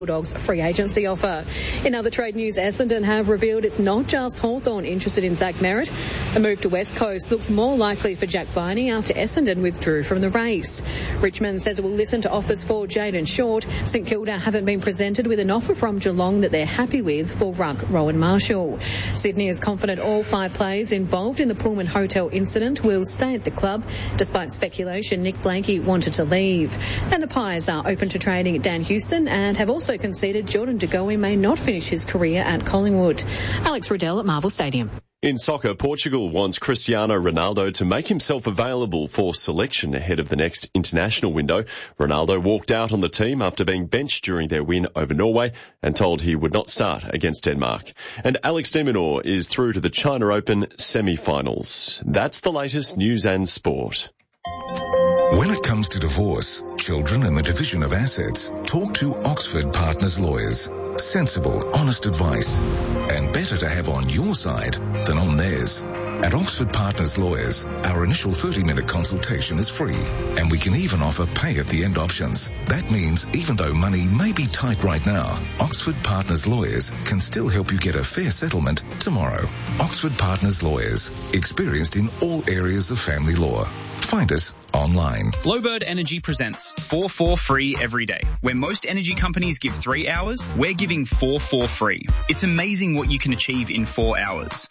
Bulldogs free agency offer. In other trade news, Essendon have revealed it's not just Hawthorn interested in Zach Merritt. A move to West Coast looks more likely for Jack Viney after Essendon withdrew from the race. Richmond says it will listen to offers for Jayden Short. St Kilda haven't been presented with an offer from Geelong that they're happy with for ruck Rowan Marshall. Sydney is confident all 5 players involved in the Pullman Hotel incident will stay at the club, despite speculation Nick Blakey wanted to leave. And the Pies are open to trading Dan Houston and have also conceded Jordan De Goey may not finish his career at Collingwood. Alex Riddell at Marvel Stadium. In soccer, Portugal wants Cristiano Ronaldo to make himself available for selection ahead of the next international window. Ronaldo walked out on the team after being benched during their win over Norway and told he would not start against Denmark. And Alex de Minaur is through to the China Open semi-finals. That's the latest news and sport. When it comes to divorce, children and the division of assets, talk to Oxford Partners Lawyers. Sensible, honest advice. And better to have on your side than on theirs. At Oxford Partners Lawyers, our initial 30-minute consultation is free, and we can even offer pay-at-the-end options. That means even though money may be tight right now, Oxford Partners Lawyers can still help you get a fair settlement tomorrow. Oxford Partners Lawyers, experienced in all areas of family law. Find us online. Glowbird Energy presents 4 for free every day. Where most energy companies give 3 hours, we're giving 4 for free. It's amazing what you can achieve in 4 hours.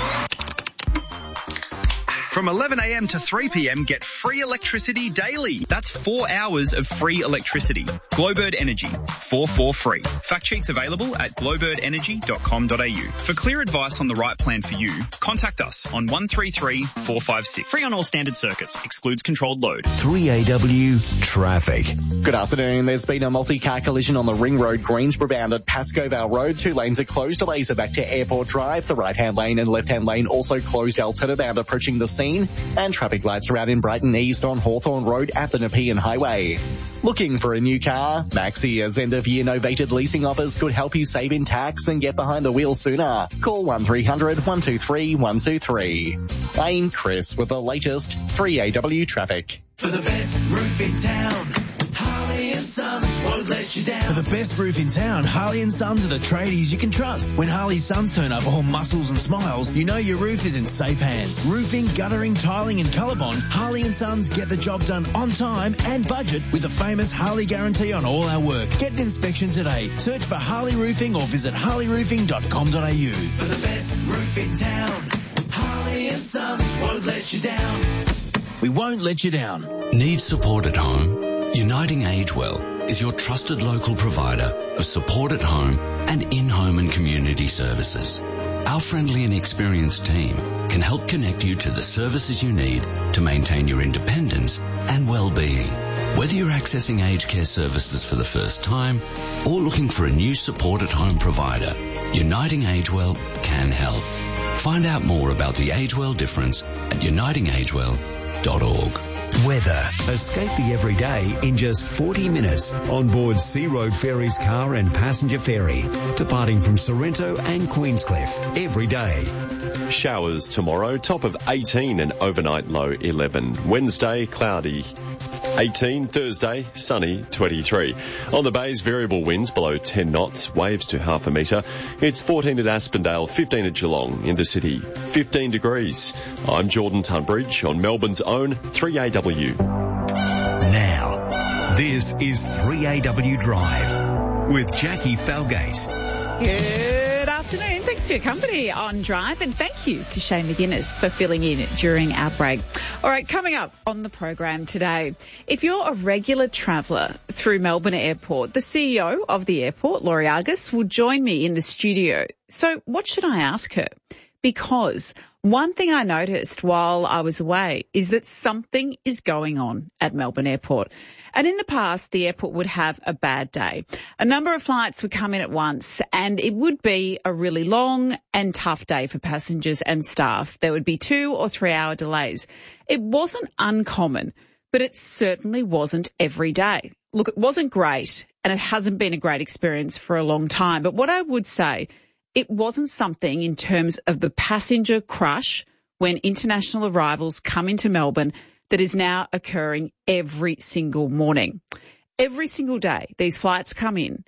From 11 a.m. to 3 p.m, get free electricity daily. That's 4 hours of free electricity. Glowbird Energy, 4 for free. Fact sheets available at glowbirdenergy.com.au. For clear advice on the right plan for you, contact us on 133 456. Free on all standard circuits. Excludes controlled load. 3AW Traffic. Good afternoon. There's been a multi-car collision on the Ring Road, Greensboro bound at Pascoe Vale Road. 2 lanes are closed. Delays are back to Airport Drive. The right-hand lane and left-hand lane also closed. Alternate bound approaching the scene. And traffic lights are out in Brighton East on Hawthorn Road at the Nepean Highway. Looking for a new car? Maxia's end-of-year novated leasing offers could help you save in tax and get behind the wheel sooner. Call 1300 123 123. I'm Chris with the latest 3AW traffic. For the best roof in town, Harley & Sons won't let you down. For the best roof in town, Harley & Sons are the tradies you can trust. When Harley & Sons turn up all muscles and smiles, you know your roof is in safe hands. Roofing, guttering, tiling and ColourBond, Harley & Sons get the job done on time and budget with the famous Harley guarantee on all our work. Get an inspection today. Search for Harley Roofing or visit harleyroofing.com.au. For the best roof in town, Harley & Sons won't let you down. We won't let you down. Need support at home? Uniting AgeWell is your trusted local provider of support at home and in-home and community services. Our friendly and experienced team can help connect you to the services you need to maintain your independence and well-being. Whether you're accessing aged care services for the first time or looking for a new support at home provider, Uniting AgeWell can help. Find out more about the AgeWell difference at unitingagewell.org. Weather. Escape the everyday in just 40 minutes on board Sea Road Ferries car and passenger ferry, departing from Sorrento and Queenscliff every day. Showers tomorrow, top of 18 and overnight low 11. Wednesday, cloudy 18. Thursday, sunny 23. On the bays, variable winds below 10 knots, waves to half a metre. It's 14 at Aspendale, 15 at Geelong. In the city, 15 degrees. I'm Jordan Tunbridge on Melbourne's own 3AW. Now, this is 3AW Drive with Jackie Falgate. Good afternoon. Thanks for your company on Drive, and thank you to Shane McGuinness for filling in during our break. All right, coming up on the program today, if you're a regular traveller through Melbourne Airport, the CEO of the airport, Laurie Argus, will join me in the studio. So what should I ask her? Because one thing I noticed while I was away is that something is going on at Melbourne Airport. And in the past, the airport would have a bad day. A number of flights would come in at once, and it would be a really long and tough day for passengers and staff. There would be 2 or 3 hour delays. It wasn't uncommon, but it certainly wasn't every day. Look, it wasn't great, and it hasn't been a great experience for a long time. But what I would say, it wasn't something in terms of the passenger crush when international arrivals come into Melbourne that is now occurring every single morning. Every single day, these flights come in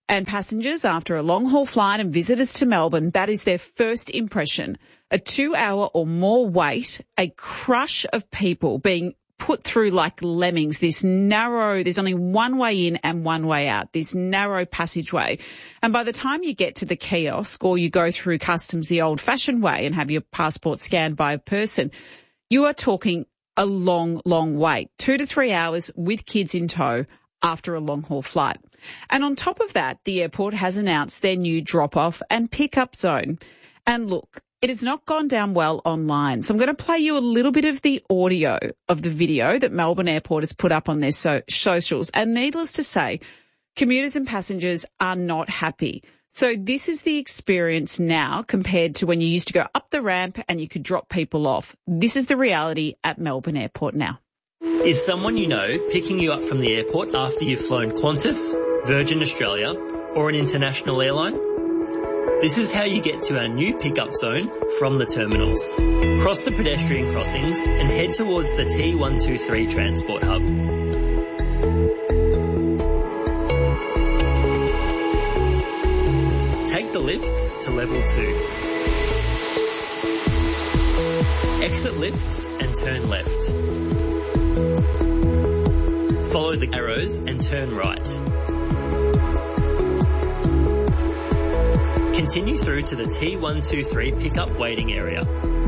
And passengers, after a long-haul flight and visitors to Melbourne, that is their first impression. A 2-hour or more wait, a crush of people being put through like lemmings, there's only one way in and one way out, this narrow passageway. And by the time you get to the kiosk or you go through customs the old-fashioned way and have your passport scanned by a person, you are talking a long, long wait, 2 to 3 hours with kids in tow after a long-haul flight. And on top of that, the airport has announced their new drop-off and pick-up zone. And look, it has not gone down well online. So I'm going to play you a little bit of the audio of the video that Melbourne Airport has put up on their socials. And needless to say, commuters and passengers are not happy. So this is the experience now compared to when you used to go up the ramp and you could drop people off. This is the reality at Melbourne Airport now. Is someone you know picking you up from the airport after you've flown Qantas, Virgin Australia or an international airline? This is how you get to our new pickup zone from the terminals. Cross the pedestrian crossings and head towards the T123 transport hub. Take the lifts to level 2. Exit lifts and turn left. Follow the arrows and turn right. Continue through to the T123 pickup waiting area.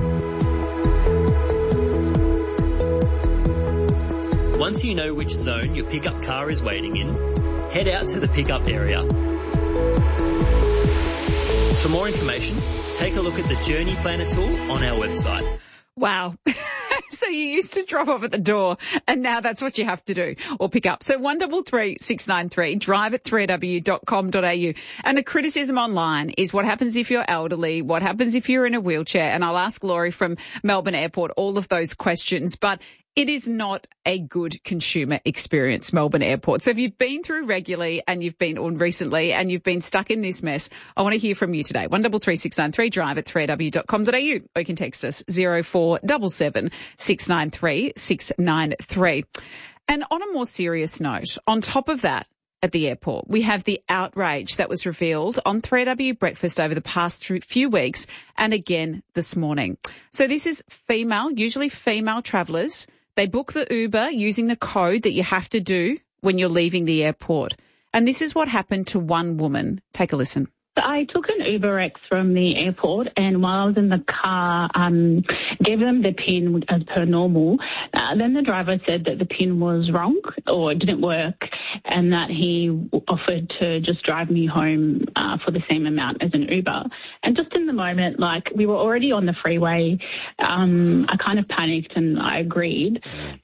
Once you know which zone your pickup car is waiting in, head out to the pickup area. For more information, take a look at the Journey Planner tool on our website. Wow. So you used to drop off at the door and now that's what you have to do or pick up. So 133 693, drive at 3w.com.au. And the criticism online is what happens if you're elderly, what happens if you're in a wheelchair. And I'll ask Laurie from Melbourne Airport all of those questions. But it is not a good consumer experience, Melbourne Airport. So if you've been through regularly and you've been on recently and you've been stuck in this mess, I want to hear from you today. 133 693, drive at 3w.com.au. Or you can text us 0477 693 693. And on a more serious note, on top of that, at the airport, we have the outrage that was revealed on 3W Breakfast over the past few weeks and again this morning. So this is usually female travellers. They book the Uber using the code that you have to do when you're leaving the airport. And this is what happened to one woman. Take a listen. I took an UberX from the airport, and while I was in the car, gave them the PIN as per normal. Then the driver said that the PIN was wrong or it didn't work, and that he offered to just drive me home for the same amount as an Uber. And just in the moment, like we were already on the freeway, I kind of panicked and I agreed.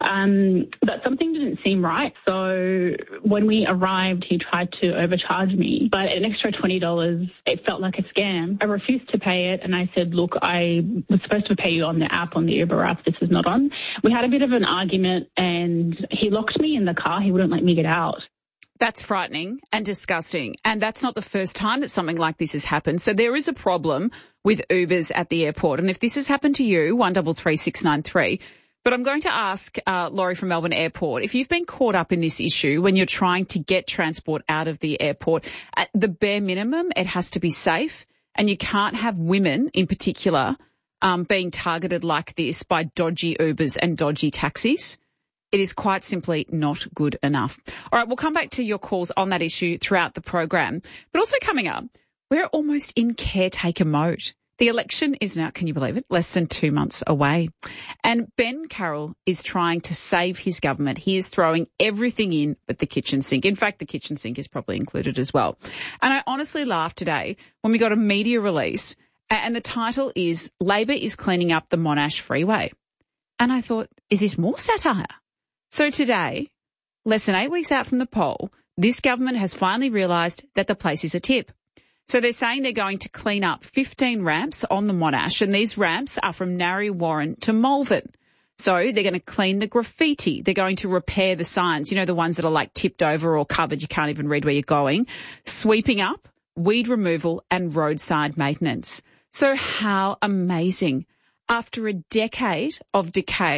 But something didn't seem right. So when we arrived, he tried to overcharge me, but an extra $20. It felt like a scam. I refused to pay it, and I said, look, I was supposed to pay you on the app, on the Uber app. This is not on. We had a bit of an argument, and he locked me in the car. He wouldn't let me get out. That's frightening and disgusting. And that's not the first time that something like this has happened. So there is a problem with Ubers at the airport. And if this has happened to you, 133 693. But I'm going to ask Laurie from Melbourne Airport, if you've been caught up in this issue when you're trying to get transport out of the airport, at the bare minimum, it has to be safe, and you can't have women in particular being targeted like this by dodgy Ubers and dodgy taxis. It is quite simply not good enough. All right, we'll come back to your calls on that issue throughout the program. But also coming up, we're almost in caretaker mode. The election is now, can you believe it, less than 2 months away. And Ben Carroll is trying to save his government. He is throwing everything in but the kitchen sink. In fact, the kitchen sink is probably included as well. And I honestly laughed today when we got a media release and the title is Labor is cleaning up the Monash Freeway. And I thought, is this more satire? So today, less than 8 weeks out from the poll, this government has finally realised that the place is a tip. So they're saying they're going to clean up 15 ramps on the Monash, and these ramps are from Narre Warren to Malvern. So they're going to clean the graffiti. They're going to repair the signs, you know, the ones that are like tipped over or covered. You can't even read where you're going. Sweeping up, weed removal and roadside maintenance. So how amazing. After a decade of decay,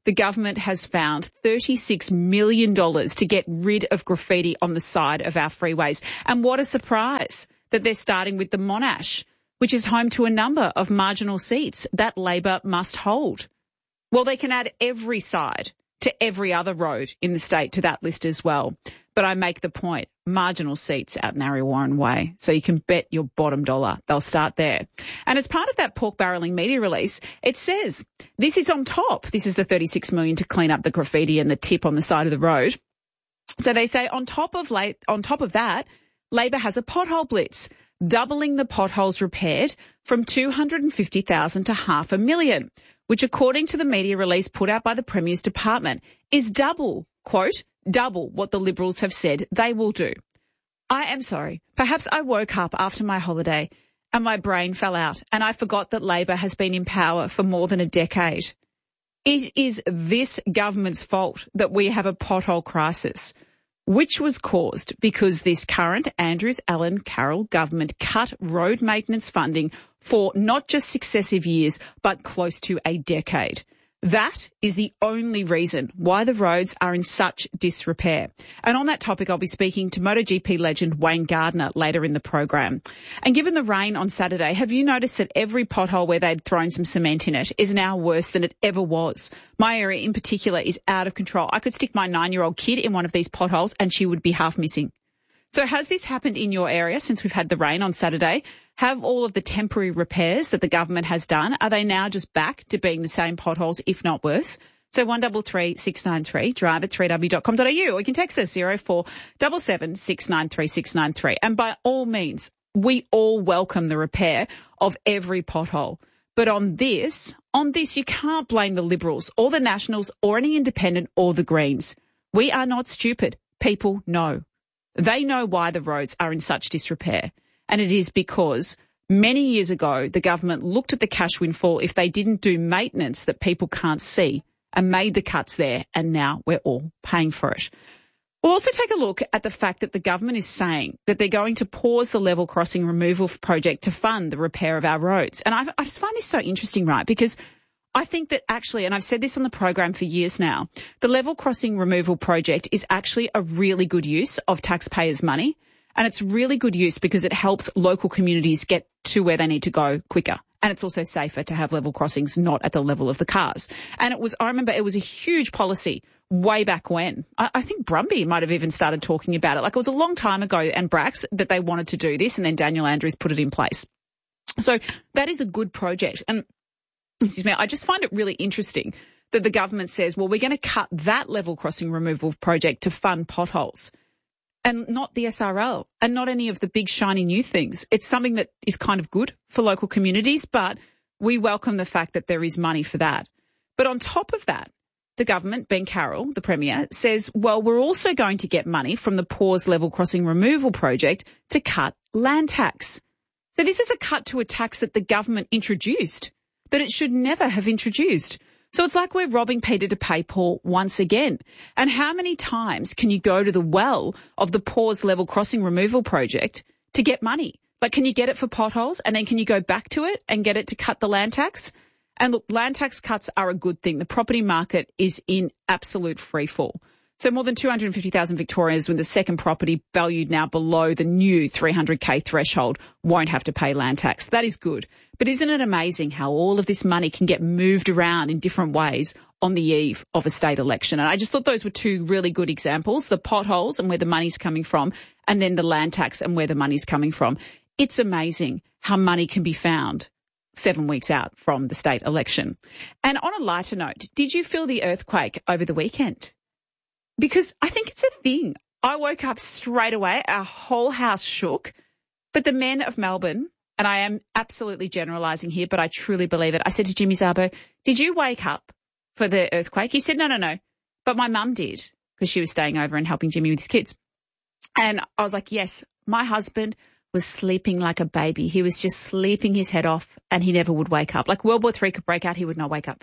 the government has found $36 million to get rid of graffiti on the side of our freeways. And what a surprise that they're starting with the Monash, which is home to a number of marginal seats that Labor must hold. Well, they can add every side to every other road in the state to that list as well. But I make the point, marginal seats out Narre Warren Way. So you can bet your bottom dollar they'll start there. And as part of that pork barrelling media release, it says this is on top. This is the $36 million to clean up the graffiti and the tip on the side of the road. So they say on top of that, Labor has a pothole blitz, doubling the potholes repaired from 250,000 to 500,000, which according to the media release put out by the Premier's department is double, quote, double what the Liberals have said they will do. I am sorry. Perhaps I woke up after my holiday and my brain fell out and I forgot that Labor has been in power for more than a decade. It is this government's fault that we have a pothole crisis, which was caused because this current Andrews-Allen Carroll government cut road maintenance funding for not just successive years, but close to a decade. That is the only reason why the roads are in such disrepair. And on that topic, I'll be speaking to MotoGP legend Wayne Gardner later in the program. And given the rain on Saturday, have you noticed that every pothole where they'd thrown some cement in it is now worse than it ever was? My area in particular is out of control. I could stick my 9-year-old kid in one of these potholes and she would be half missing. So has this happened in your area since we've had the rain on Saturday? Have all of the temporary repairs that the government has done, are they now just back to being the same potholes, if not worse? So 133 693, drive at 3w.com.au, or you can text us 0477 693 693. And by all means, we all welcome the repair of every pothole. But on this, you can't blame the Liberals or the Nationals or any independent or the Greens. We are not stupid. People know. They know why the roads are in such disrepair. And it is because many years ago, the government looked at the cash windfall if they didn't do maintenance that people can't see and made the cuts there. And now we're all paying for it. We'll also take a look at the fact that the government is saying that they're going to pause the level crossing removal project to fund the repair of our roads. And I just find this so interesting, right? Because I think that actually, and I've said this on the program for years now, the level crossing removal project is actually a really good use of taxpayers' money. And it's really good use because it helps local communities get to where they need to go quicker. And it's also safer to have level crossings not at the level of the cars. And I remember it was a huge policy way back when. I think Brumby might have even started talking about it. Like it was a long time ago, and Brax, that they wanted to do this, and then Daniel Andrews put it in place. So that is a good project. And excuse me, I just find it really interesting that the government says, well, we're going to cut that level crossing removal project to fund potholes and not the SRL and not any of the big shiny new things. It's something that is kind of good for local communities, but we welcome the fact that there is money for that. But on top of that, the government, Ben Carroll, the Premier, says, well, we're also going to get money from the paused level crossing removal project to cut land tax. So this is a cut to a tax that the government introduced, that it should never have introduced. So it's like we're robbing Peter to pay Paul once again. And how many times can you go to the well of the paused level crossing removal project to get money? Like, can you get it for potholes and then can you go back to it and get it to cut the land tax? And look, land tax cuts are a good thing. The property market is in absolute free fall. So more than 250,000 Victorians with the second property valued now below the new 300K threshold won't have to pay land tax. That is good. But isn't it amazing how all of this money can get moved around in different ways on the eve of a state election? And I just thought those were two really good examples, the potholes and where the money's coming from, and then the land tax and where the money's coming from. It's amazing how money can be found 7 weeks out from the state election. And on a lighter note, did you feel the earthquake over the weekend? Because I think it's a thing. I woke up straight away. Our whole house shook. But the men of Melbourne, and I am absolutely generalising here, but I truly believe it. I said to Jimmy Szabo, did you wake up for the earthquake? He said, no. But my mum did because she was staying over and helping Jimmy with his kids. And I was like, yes, my husband was sleeping like a baby. He was just sleeping his head off and he never would wake up. Like World War III could break out, he would not wake up.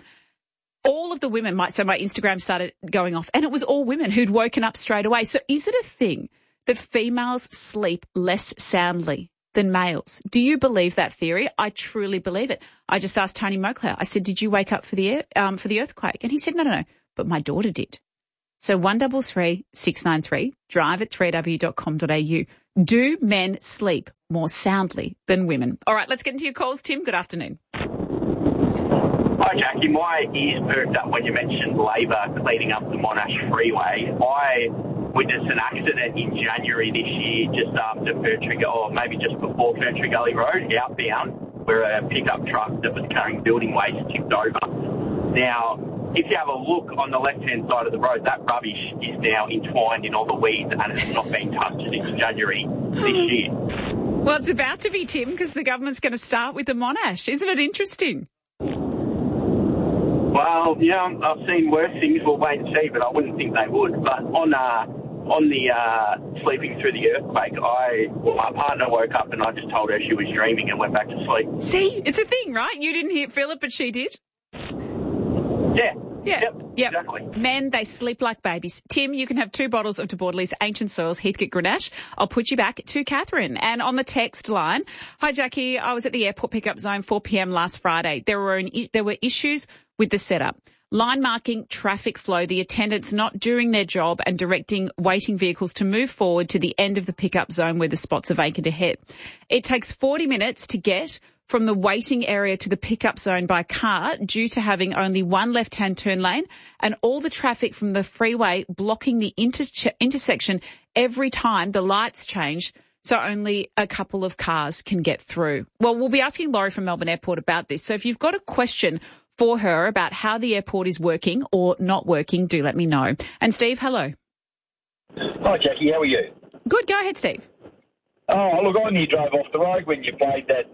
All of the women, so my Instagram started going off and it was all women who'd woken up straight away. So is it a thing that females sleep less soundly than males. Do you believe that theory? I truly believe it. I just asked Tony Moclair. I said, did you wake up for the earthquake? And he said, no, but my daughter did. So 133 693, drive at 3w.com.au. Do men sleep more soundly than women? All right, let's get into your calls. Tim, good afternoon. Hi, Jackie. My ears perked up when you mentioned Labor cleaning up the Monash Freeway. I witnessed an accident in January this year just after maybe just before Ferntree Gully Road, outbound, where a pickup truck that was carrying building waste tipped over. Now, if you have a look on the left-hand side of the road, that rubbish is now entwined in all the weeds and it's not been touched since January this year. Well, it's about to be, Tim, because the government's going to start with the Monash. Isn't it interesting? Well, yeah, I've seen worse things. We'll wait and see, but I wouldn't think they would. But on the sleeping through the earthquake, my partner woke up and I just told her she was dreaming and went back to sleep. See, it's a thing, right? You didn't feel it, but she did. Yeah. Yep. Exactly. Men, they sleep like babies. Tim, you can have 2 bottles of De Bordeley's Ancient Soils Heathcote Grenache. I'll put you back to Catherine. And on the text line, hi Jackie, I was at the airport pickup zone 4 p.m. last Friday. There were issues with the setup. Line marking, traffic flow, the attendants not doing their job and directing waiting vehicles to move forward to the end of the pickup zone where the spots are vacant ahead. It takes 40 minutes to get from the waiting area to the pickup zone by car due to having only one left-hand turn lane and all the traffic from the freeway blocking the intersection every time the lights change, so only a couple of cars can get through. Well, we'll be asking Laurie from Melbourne Airport about this. So if you've got a question for her about how the airport is working or not working, do let me know. And Steve, hello. Hi, Jackie. How are you? Good. Go ahead, Steve. Oh, look, I nearly drove off the road when you played that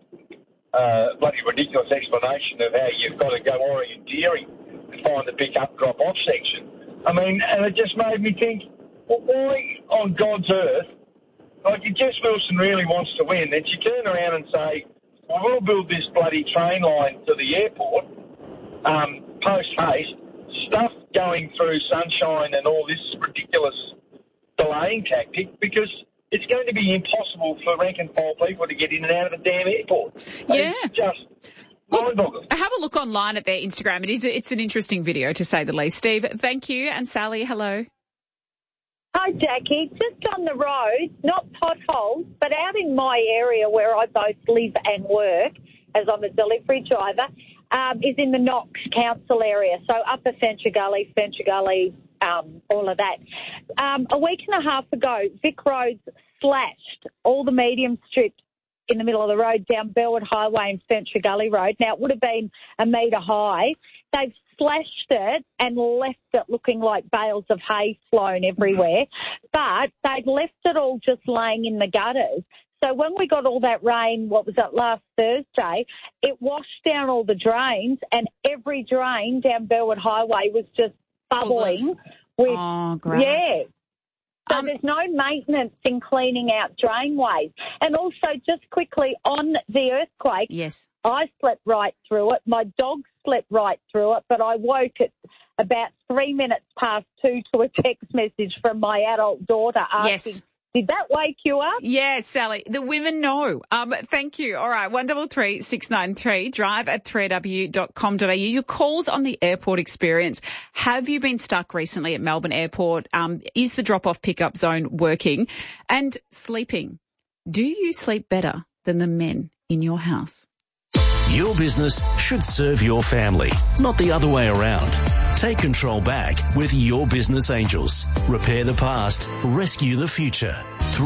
bloody ridiculous explanation of how you've got to go orienteering to find the pick-up drop-off section. I mean, and it just made me think, well, why on God's earth, like if Jess Wilson really wants to win, then she turn around and say, well, we'll build this bloody train line to the airport, post-haste, stuff going through sunshine and all this ridiculous delaying tactic, because it's going to be impossible for rank and file people to get in and out of the damn airport. Yeah. It's just mind-boggling. Have a look online at their Instagram. It's an interesting video, to say the least. Steve, thank you. And Sally, hello. Hi, Jackie. Just on the road, not potholes, but out in my area where I both live and work, as I'm a delivery driver, is in the Knox Council area. So Upper Ferntree Gully, all of that. A week and a half ago, Vic Roads slashed all the medium strips in the middle of the road down Burwood Highway and Ferntree Gully Road. Now, it would have been a metre high. They've slashed it and left it looking like bales of hay flown everywhere, but they'd left it all just laying in the gutters. So when we got all that rain, what was it, last Thursday, it washed down all the drains, and every drain down Burwood Highway was just bubbling with, grass. Yeah. So there's no maintenance in cleaning out drainways. And also, just quickly, on the earthquake, yes, I slept right through it. My dog slept right through it, but I woke at about 3 minutes past 2 to a text message from my adult daughter asking, yes, did that wake you up? Yes, Sally. The women know. Thank you. All right, 133 693, drive at 3w.com.au. Your calls on the airport experience. Have you been stuck recently at Melbourne Airport? Is the drop-off pickup zone working? And sleeping. Do you sleep better than the men in your house? Your business should serve your family, not the other way around. Take control back with Your Business Angels. Repair the past, rescue the future.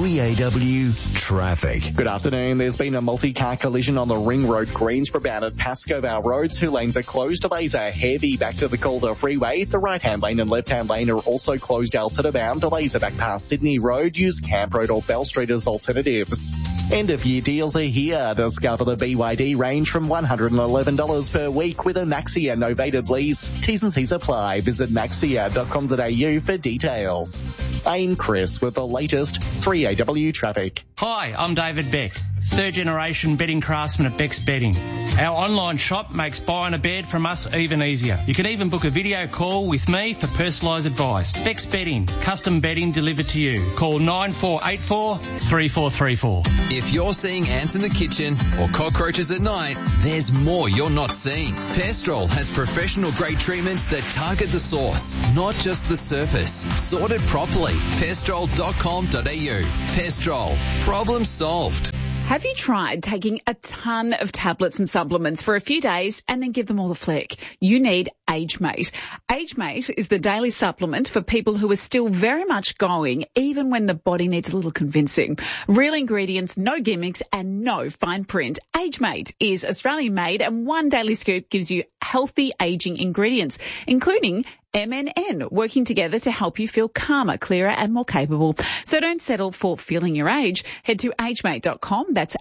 3AW Traffic. Good afternoon. There's been a multi-car collision on the Ring Road, Greensboro bound at Pascoe Vale Road. 2 lanes are closed. Delays are heavy back to the Calder Freeway. The right-hand lane and left-hand lane are also closed Altona bound. Delays are back past Sydney Road. Use Camp Road or Bell Street as alternatives. End-of-year deals are here. Discover the BYD range from $111 per week with a Maxia novated lease. T's and C's apply. Visit maxia.com.au for details. I'm Chris with the latest 3AW traffic. Hi, I'm David Beck. third-generation bedding craftsmen at Beck's Bedding. Our online shop makes buying a bed from us even easier. You can even book a video call with me for personalised advice. Beck's Bedding, custom bedding delivered to you. Call 9484 3434. If you're seeing ants in the kitchen or cockroaches at night, there's more you're not seeing. Pestrol has professional-grade treatments that target the source, not just the surface. Sorted properly. Pestrol.com.au. Pestrol. Problem solved. Have you tried taking a ton of tablets and supplements for a few days and then give them all a flick? You need AgeMate. AgeMate is the daily supplement for people who are still very much going, even when the body needs a little convincing. Real ingredients, no gimmicks, and no fine print. AgeMate is Australian made, and one daily scoop gives you healthy aging ingredients, including MNN, working together to help you feel calmer, clearer and more capable. So don't settle for feeling your age. Head to agemate.com. That's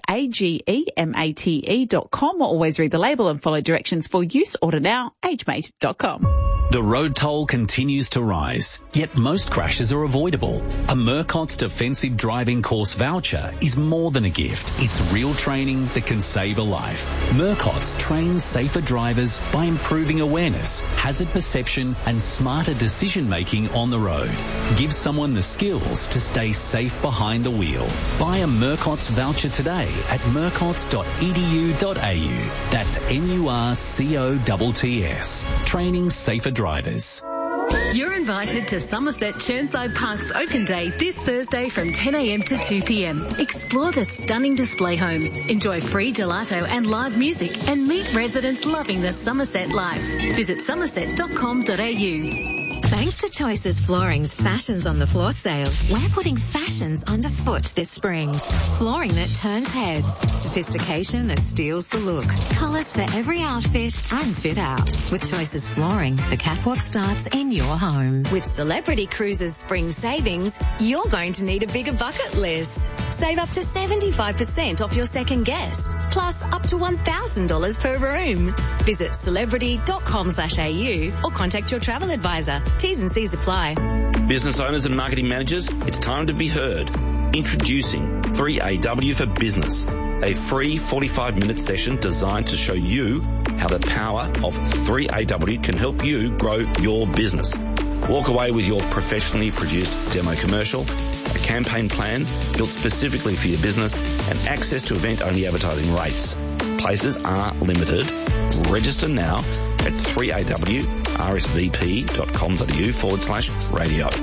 AGEMATE.com. Always read the label and follow directions for use. Order now. agemate.com. The road toll continues to rise, yet most crashes are avoidable. A Murcott's Defensive Driving Course voucher is more than a gift. It's real training that can save a life. Murcott's trains safer drivers by improving awareness, hazard perception and smarter decision-making on the road. Give someone the skills to stay safe behind the wheel. Buy a Murcott's voucher today at murcotts.edu.au. That's MURCOTTS. Training safer drivers. You're invited to Somerset Churnside Park's Open Day this Thursday from 10 a.m. to 2 p.m. Explore the stunning display homes, enjoy free gelato and live music, and meet residents loving the Somerset life. Visit somerset.com.au. Thanks to Choices Flooring's Fashions on the Floor sale, we're putting fashions underfoot this spring. Flooring that turns heads, sophistication that steals the look, colours for every outfit and fit out. With Choices Flooring, the catwalk starts in your home. With Celebrity Cruises Spring Savings, you're going to need a bigger bucket list. Save up to 75% off your second guest, plus up to $1,000 per room. Visit celebrity.com.au or contact your travel advisor. T's and C's apply. Business owners and marketing managers, it's time to be heard. Introducing 3AW for Business, a free 45-minute session designed to show you how the power of 3AW can help you grow your business. Walk away with your professionally produced demo commercial, a campaign plan built specifically for your business, and access to event-only advertising rates. Places are limited. Register now at 3awrsvp.com.au/radio.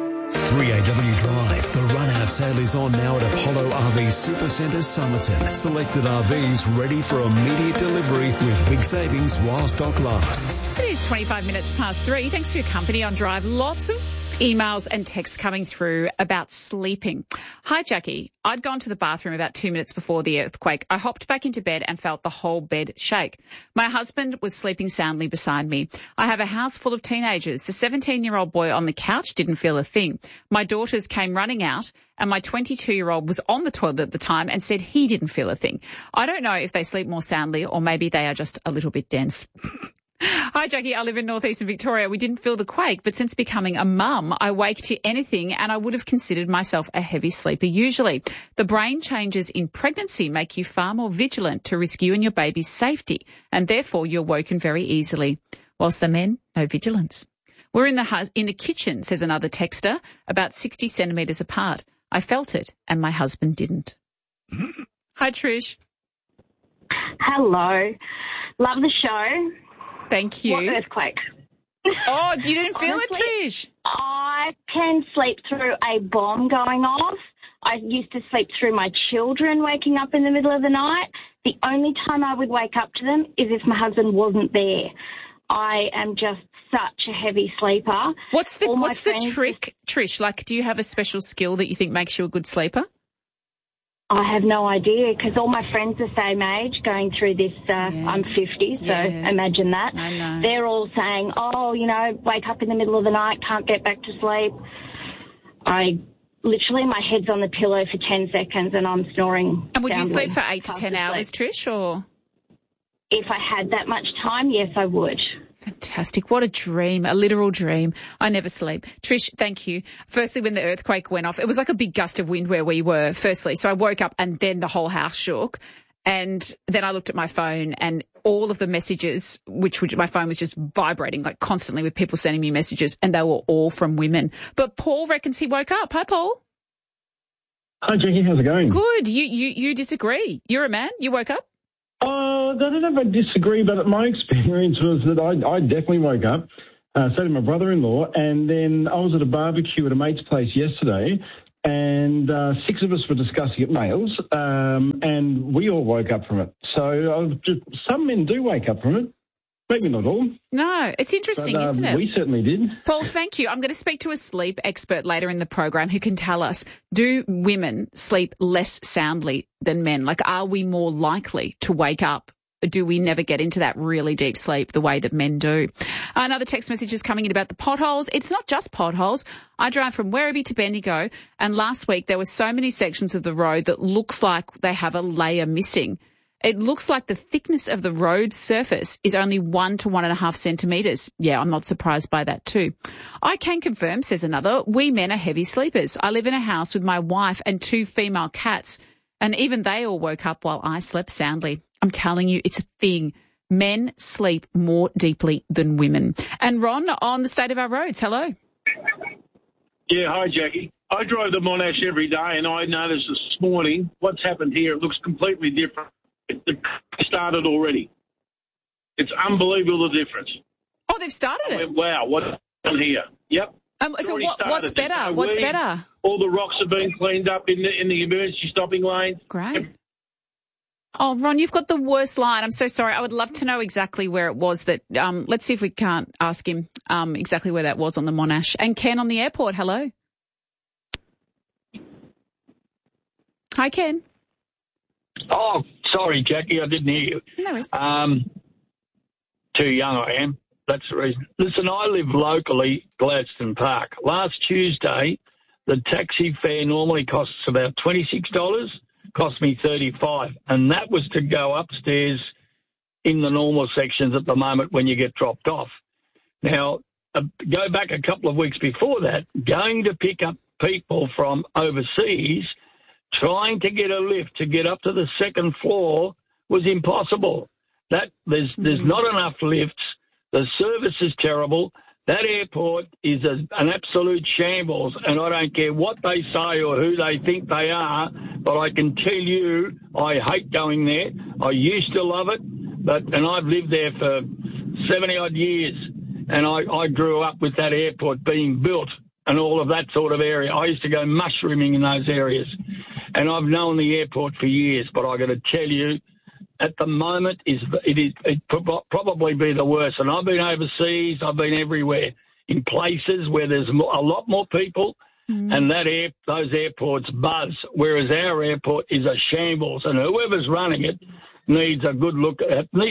3AW Drive. The run-out sale is on now at Apollo RV Supercentre Somerton. Selected RVs ready for immediate delivery with big savings while stock lasts. It is 25 minutes past 3. Thanks for your company on Drive. Lots of emails and texts coming through about sleeping. Hi, Jackie. I'd gone to the bathroom about 2 minutes before the earthquake. I hopped back into bed and felt the whole bed shake. My husband was sleeping soundly beside me. I have a house full of teenagers. The 17-year-old boy on the couch didn't feel a thing. My daughters came running out, and my 22-year-old was on the toilet at the time and said he didn't feel a thing. I don't know if they sleep more soundly or maybe they are just a little bit dense. Hi, Jackie. I live in northeastern Victoria. We didn't feel the quake, but since becoming a mum, I wake to anything and I would have considered myself a heavy sleeper usually. The brain changes in pregnancy make you far more vigilant to risk you and your baby's safety, and therefore you're woken very easily. Whilst the men, no vigilance. We're in the kitchen, says another texter, about 60 centimetres apart. I felt it and my husband didn't. Hi, Trish. Hello. Love the show. Thank you. What earthquake? Oh, you didn't feel it, Trish? I can sleep through a bomb going off. I used to sleep through my children waking up in the middle of the night. The only time I would wake up to them is if my husband wasn't there. I am just such a heavy sleeper. What's the trick, Trish? Like, do you have a special skill that you think makes you a good sleeper? I have no idea because all my friends are the same age going through this. I'm 50, so imagine that. I know. They're all saying, oh, you know, wake up in the middle of the night, can't get back to sleep. My head's on the pillow for 10 seconds and I'm snoring. And would you sleep for 8 to 10 hours, Trish, or? If I had that much time, yes, I would. fantastic. What a dream, a literal dream. I never sleep. Trish, thank you. Firstly, when the earthquake went off, it was like a big gust of wind where we were, firstly. So I woke up and then the whole house shook. And then I looked at my phone and all of the messages, which my phone was just vibrating like constantly with people sending me messages, and they were all from women. But Paul reckons he woke up. Hi, Paul. Hi, Jackie. How's it going? Good. You disagree. You're a man. You woke up? I don't know if I disagree, but my experience was that I definitely woke up, so did my brother-in-law, and then I was at a barbecue at a mate's place yesterday, and 6 of us were discussing it, males, and we all woke up from it. So some men do wake up from it. Maybe not all. No, it's interesting, isn't it? We certainly did. Paul, thank you. I'm going to speak to a sleep expert later in the program who can tell us, do women sleep less soundly than men? Like, are we more likely to wake up? Or do we never get into that really deep sleep the way that men do? Another text message is coming in about the potholes. It's not just potholes. I drive from Werribee to Bendigo, and last week there were so many sections of the road that looks like they have a layer missing. It looks like the thickness of the road surface is only 1 to 1.5 centimetres. Yeah, I'm not surprised by that too. I can confirm, says another, we men are heavy sleepers. I live in a house with my wife and 2 female cats, and even they all woke up while I slept soundly. I'm telling you, it's a thing. Men sleep more deeply than women. And Ron, on the state of our roads, hello. Yeah, hi, Jackie. I drive the Monash every day, and I noticed this morning what's happened here. It looks completely different. It started already. It's unbelievable, the difference. Oh, they've started it? Wow, what's on here? Yep. So what's better? What's better? All the rocks have been cleaned up in the emergency stopping lane. Great. Oh, Ron, you've got the worst line. I'm so sorry. I would love to know exactly where it was that, let's see if we can't ask him exactly where that was on the Monash. And Ken on the airport, hello. Hi, Ken. Oh, sorry, Jackie, I didn't hear you. No worries. Too young I am. That's the reason. Listen, I live locally, Gladstone Park. Last Tuesday, the taxi fare normally costs about $26, cost me $35, and that was to go upstairs in the normal sections at the moment when you get dropped off. Now, go back a couple of weeks before that, going to pick up people from overseas, trying to get a lift to get up to the second floor was impossible. There's not enough lifts. The service is terrible. That airport is an absolute shambles, and I don't care what they say or who they think they are, but I can tell you I hate going there. I used to love it, and I've lived there for 70-odd years, and I grew up with that airport being built and all of that sort of area. I used to go mushrooming in those areas, and I've known the airport for years, but I got to tell you, at the moment, it probably be the worst. And I've been overseas, I've been everywhere, in places where there's a lot more people, and those airports buzz, whereas our airport is a shambles, and whoever's running it needs to have a good look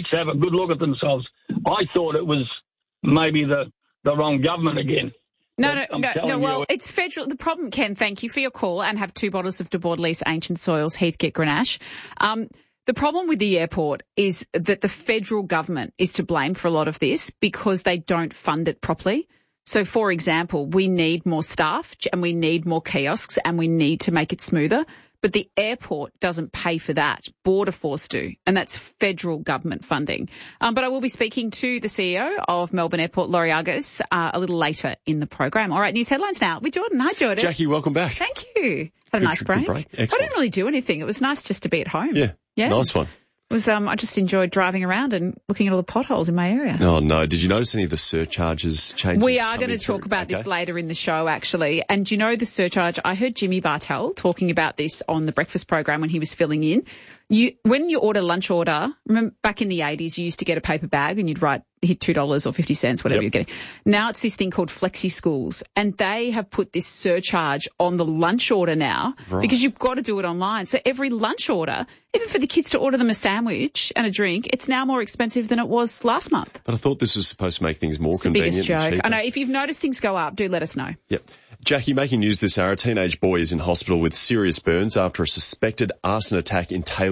at themselves. I thought it was maybe the wrong government again. No. Well, it's federal. The problem, Ken, thank you for your call, and have 2 bottles of De Bordelais Ancient Soils, Heathcote Grenache. The problem with the airport is that the federal government is to blame for a lot of this because they don't fund it properly. So, for example, we need more staff and we need more kiosks and we need to make it smoother. But the airport doesn't pay for that. Border Force do, and that's federal government funding. But I will be speaking to the CEO of Melbourne Airport, Laurie Argus, a little later in the program. All right, news headlines now with Jordan. Hi, Jordan. Jackie, welcome back. Thank you. Had a nice break. I didn't really do anything. It was nice just to be at home. Yeah. Nice one. It was, I just enjoyed driving around and looking at all the potholes in my area. Oh, no. Did you notice any of the surcharges changes? We are going to talk about this later in the show, actually. And you know the surcharge, I heard Jimmy Bartell talking about this on the breakfast program when he was filling in. When you order lunch order, remember back in the 80s, you used to get a paper bag and you'd hit $2 or 50 cents, whatever you're getting. Now it's this thing called Flexi Schools, and they have put this surcharge on the lunch order now because you've got to do it online. So every lunch order, even for the kids to order them a sandwich and a drink, it's now more expensive than it was last month. But I thought this was supposed to make things more convenient. It's the biggest joke. I know. If you've noticed things go up, do let us know. Yep. Jackie, making news this hour, a teenage boy is in hospital with serious burns after a suspected arson attack in Taylor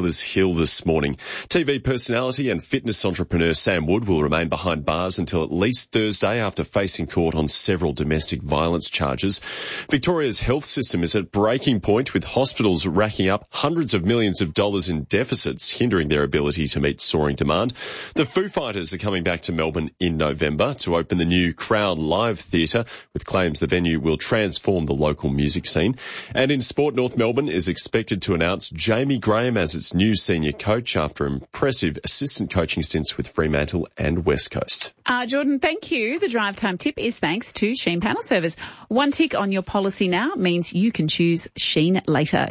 Milders Hill this morning. TV personality and fitness entrepreneur Sam Wood will remain behind bars until at least Thursday after facing court on several domestic violence charges. Victoria's health system is at breaking point, with hospitals racking up hundreds of millions of dollars in deficits, hindering their ability to meet soaring demand. The Foo Fighters are coming back to Melbourne in November to open the new Crown Live Theatre, with claims the venue will transform the local music scene. And in sport, North Melbourne is expected to announce Jamie Graham as its new senior coach after impressive assistant coaching stints with Fremantle and West Coast. Jordan, thank you. The drive time tip is thanks to Sheen Panel Service. One tick on your policy now means you can choose Sheen later.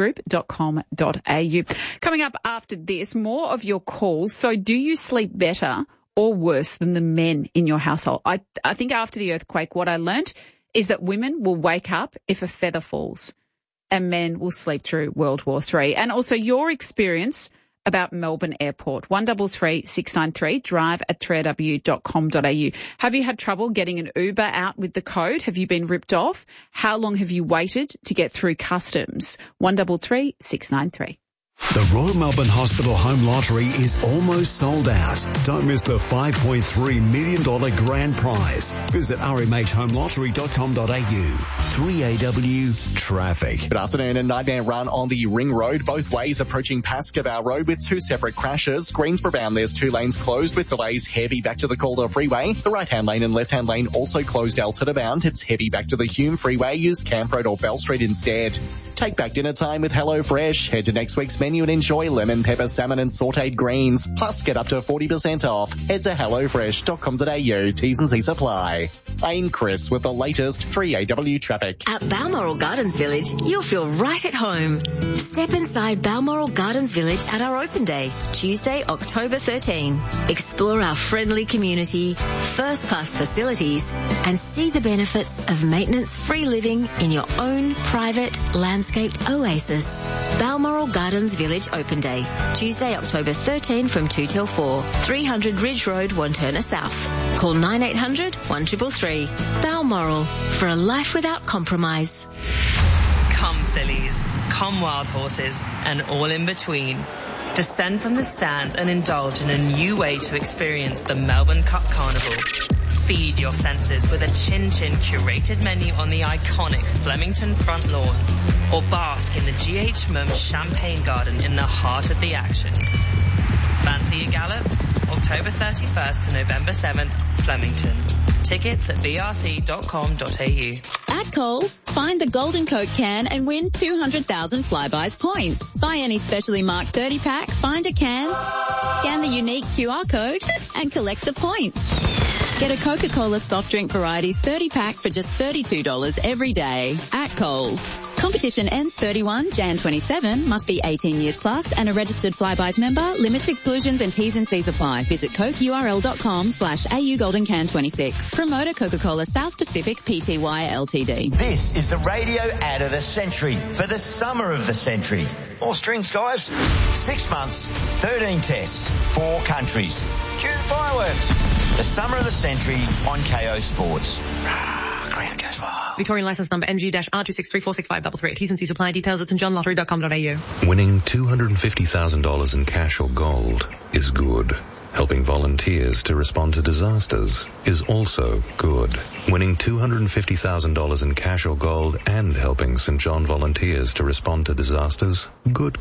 SheenGroup.com.au. Coming up after this, more of your calls. So do you sleep better or worse than the men in your household? I think after the earthquake, what I learnt is that women will wake up if a feather falls and men will sleep through World War III. And also your experience about Melbourne Airport. 133 693 drive@3aw.com.au. Have you had trouble getting an Uber out with the code? Have you been ripped off? How long have you waited to get through customs? 133 693. The Royal Melbourne Hospital Home Lottery is almost sold out. Don't miss the $5.3 million grand prize. Visit rmhhomelottery.com.au. 3AW Traffic. Good afternoon. A nightmare run on the Ring Road, both ways approaching Pascoe Road with two separate crashes. Greensboro bound, there's two lanes closed with delays heavy back to the Calder Freeway. The right-hand lane and left-hand lane also closed Altona bound. It's heavy back to the Hume Freeway. Use Camp Road or Bell Street instead. Take back dinner time with HelloFresh. Head to next week's menu and enjoy lemon, pepper, salmon and sautéed greens. Plus get up to 40% off. Head to hellofresh.com.au. T's and C's apply. I'm Chris with the latest 3AW traffic. At Balmoral Gardens Village, you'll feel right at home. Step inside Balmoral Gardens Village at our open day, Tuesday, October 13. Explore our friendly community, first-class facilities, and see the benefits of maintenance-free living in your own private landscaped oasis. Balmoral Gardens Village Open Day, Tuesday, October 13 from 2 till 4, 300 Ridge Road, Wanturna South. Call 9800 1333. Balmoral, for a life without compromise. Come fillies, come wild horses, and all in between. Descend from the stands and indulge in a new way to experience the Melbourne Cup Carnival. Feed your senses with a chin-chin curated menu on the iconic Flemington front lawn, or bask in the GH Mums Champagne Garden in the heart of the action. Fancy a gallop? October 31st to November 7th, Flemington. Tickets at brc.com.au. At Coles, find the Golden Coke can and win 200,000 Flybuys points. Buy any specially marked 30-pack, find a can, scan the unique QR code, and collect the points. Get a Coca-Cola soft drink varieties 30-pack for just $32 every day at Coles. Competition ends 31 Jan 27. Must be 18 years plus and a registered Flybuys member. Limits, exclusions and T's and C's apply. Visit cokeurl.com/AU Golden Can 26. Promoter Coca-Cola South Pacific Pty Ltd. This is the radio ad of the century for the summer of the century. More strings, guys. 6 months, 13 tests, 4 countries. Cue the fireworks. The summer of the century on KO Sports. Ground goes wild. Victorian license number NG-R2634653. T's and C's apply. Details at stjohnlottery.com.au. Winning $250,000 in cash or gold is good. Helping volunteers to respond to disasters is also good. Winning $250,000 in cash or gold and helping St. John volunteers to respond to disasters, good.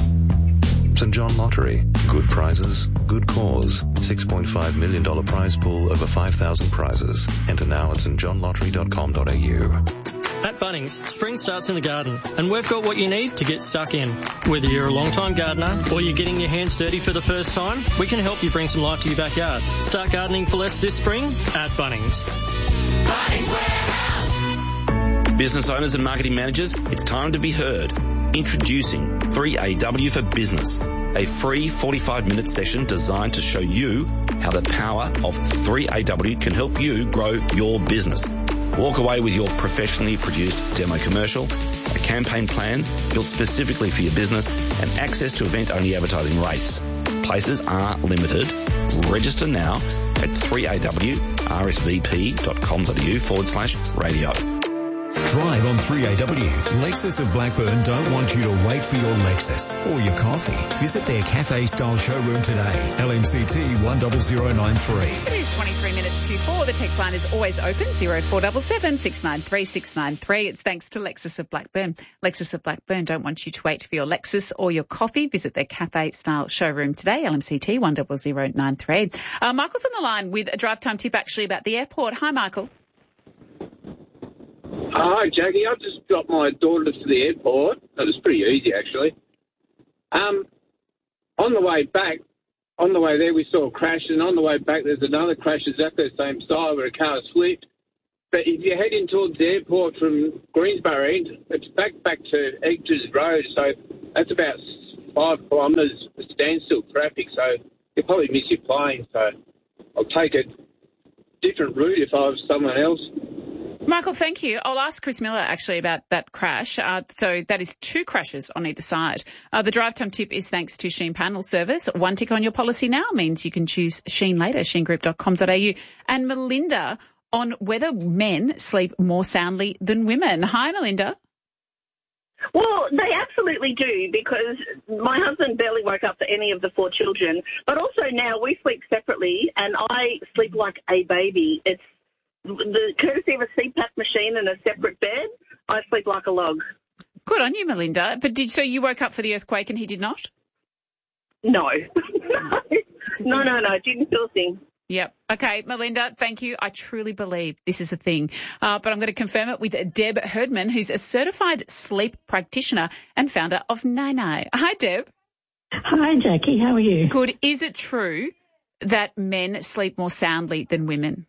St. John Lottery. Good prizes, good cause. $6.5 million prize pool, over 5,000 prizes. Enter now at stjohnlottery.com.au. At Bunnings, spring starts in the garden, and we've got what you need to get stuck in. Whether you're a long-time gardener or you're getting your hands dirty for the first time, we can help you bring some life to your backyard. Start gardening for less this spring at Bunnings. Bunnings Warehouse. Business owners and marketing managers, it's time to be heard. Introducing 3AW for Business, a free 45-minute session designed to show you how the power of 3AW can help you grow your business. Walk away with your professionally produced demo commercial, a campaign plan built specifically for your business, and access to event-only advertising rates. Places are limited. Register now at 3awrsvp.com.au/radio. Drive on 3AW. Lexus of Blackburn don't want you to wait for your Lexus or your coffee. Visit their cafe-style showroom today. LMCT 10093. It is 23 minutes to 4. The text line is always open, 0477 693 693. It's thanks to Lexus of Blackburn. Lexus of Blackburn don't want you to wait for your Lexus or your coffee. Visit their cafe-style showroom today, LMCT 10093. Michael's on the line with a drive time tip actually about the airport. Hi, Michael. Hi, Jackie. I just got my daughter to the airport. That was pretty easy, actually. On the way there, we saw a crash, and on the way back, there's another crash exactly the same style where a car slipped. But if you're heading towards the airport from Greensboro end, it's back to Egters Road, so that's about 5 kilometres of standstill traffic, so you'll probably miss your plane. So I'll take a different route if I was someone else. Michael, thank you. I'll ask Chris Miller actually about that crash. So that is 2 crashes on either side. The drive time tip is thanks to Sheen Panel Service. 1 tick on your policy now means you can choose Sheen later, sheengroup.com.au. And Melinda on whether men sleep more soundly than women. Hi, Melinda. Well, they absolutely do, because my husband barely woke up for any of the 4 children. But also now we sleep separately, and I sleep like a baby. It's the courtesy of a CPAP machine and a separate bed. I sleep like a log. Good on you, Melinda. But so you woke up for the earthquake and he did not? No. No. Didn't feel a thing. Yep. Okay, Melinda, thank you. I truly believe this is a thing. But I'm going to confirm it with Deb Herdman, who's a certified sleep practitioner and founder of Nai. Hi, Deb. Hi, Jackie. How are you? Good. Is it true that men sleep more soundly than women?